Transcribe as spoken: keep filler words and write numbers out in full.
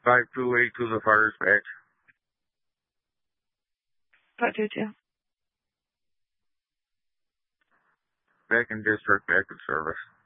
five two eight to the fire dispatch. five two two. Back in district, back in service.